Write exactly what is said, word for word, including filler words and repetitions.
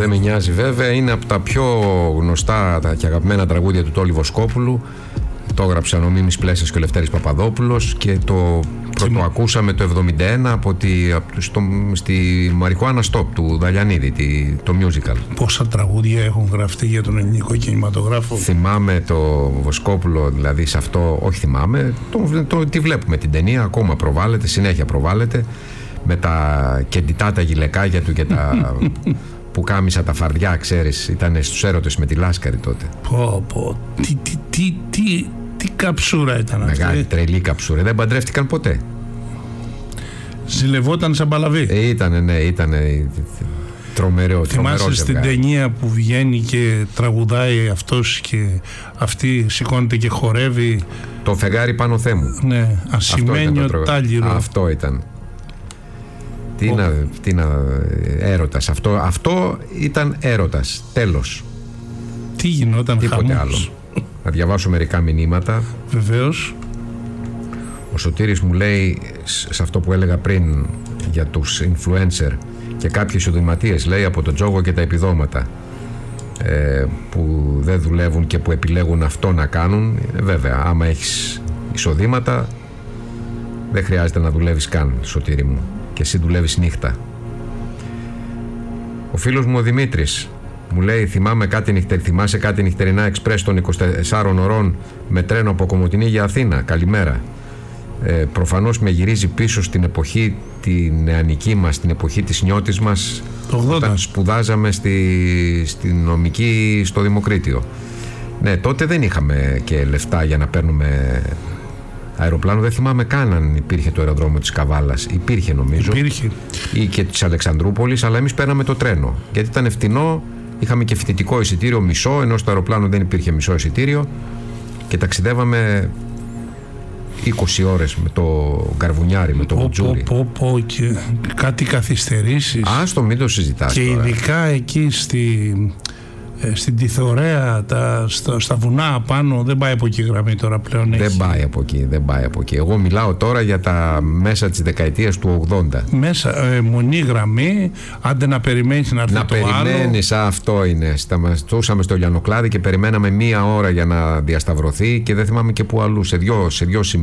Δεν με νοιάζει βέβαια, είναι από τα πιο γνωστά και αγαπημένα τραγούδια του Τόλι Βοσκόπουλου. Το έγραψαν ο Μίμης Πλέσσας και ο Λευτέρης Παπαδόπουλος και το πρωτοακούσαμε το εβδομήντα ένα από τη, στο, στη Μαριχουάνα Stop του Δαλιανίδη, τη, το musical. Πόσα τραγούδια έχουν γραφτεί για τον ελληνικό κινηματογράφο. Θυμάμαι το Βοσκόπουλο, δηλαδή σε αυτό, όχι θυμάμαι, το, το, τη βλέπουμε την ταινία, ακόμα προβάλλεται, συνέχεια προβάλλεται, με τα κεντητά τα γυλαικάκια του και τα που κάμισα τα φαρδιά, ξέρεις, ήταν στους έρωτες με τη Λάσκαρη τότε. Πω πω, τι, τι, τι, τι, τι καψούρα ήταν αυτή. Μεγάλη τρελή καψούρα, δεν παντρεύτηκαν ποτέ. Ζηλευόταν σαν παλαβή. Ε, ήτανε, ναι, ήτανε τρομερό. Θυμάσαι στην ταινία που βγαίνει και τραγουδάει αυτός και αυτή σηκώνεται και χορεύει. Το φεγγάρι πάνω Θέμου. Ναι, ασημένιο τάλιρο. Αυτό ήταν. Τι να, τι να, έρωτας. Αυτό, αυτό ήταν έρωτας. Τέλος. Τι γινόταν, τίποτε άλλο. Να διαβάσω μερικά μηνύματα. Βεβαίως. Ο Σωτήρης μου λέει, σε αυτό που έλεγα πριν για τους influencer και κάποιες εισοδηματίες, λέει, από τον τζόγο και τα επιδόματα, ε, που δεν δουλεύουν και που επιλέγουν αυτό να κάνουν. Ε, βέβαια, άμα έχεις εισοδήματα δεν χρειάζεται να δουλεύεις καν, Σωτήρη μου, και εσύ δουλεύεις νύχτα. Ο φίλος μου ο Δημήτρης μου λέει, θυμάμαι κάτι νυχτερ, θυμάσαι κάτι νυχτερινά εξπρές των είκοσι τεσσάρων ωρών με τρένο από Κομοτηνή για Αθήνα. Καλημέρα. Ε, προφανώς με γυρίζει πίσω στην εποχή τη νεανική μας, στην εποχή της νιώτης μας, όταν σπουδάζαμε στη, στη νομική στο Δημοκρίτιο. Ναι, τότε δεν είχαμε και λεφτά για να παίρνουμε αεροπλάνο. Δεν θυμάμαι καν αν υπήρχε το αεροδρόμιο της Καβάλας. Υπήρχε νομίζω. Υπήρχε. Ή και της Αλεξανδρούπολης, αλλά εμείς παίρναμε το τρένο. Γιατί ήταν φτηνό, είχαμε και φοιτητικό εισιτήριο μισό, ενώ στο αεροπλάνο δεν υπήρχε μισό εισιτήριο και ταξιδεύαμε είκοσι ώρες με το γκαρβουνιάρι, με το μπουτζούρι. Πω, πω, πω, και κάτι καθυστερήσεις. Άστο, μην το συζητάς. Και τώρα. ειδικά εκεί στη, στην Τιθωρέα, τα, στα, στα βουνά απάνω, δεν πάει από εκεί η γραμμή τώρα πλέον. Δεν έχει. πάει από εκεί, δεν πάει από εκεί. Εγώ μιλάω τώρα για τα μέσα της δεκαετίας του ογδόντα. Μέσα, ε, μονή γραμμή, άντε να περιμένεις να έρθει να το άλλο. Να περιμένεις, αυτό είναι. Σταματούσαμε στο Λιαννοκλάδι και περιμέναμε μία ώρα για να διασταυρωθεί και δεν θυμάμαι και πού αλλού, σε δυο, σε δυο σημεία.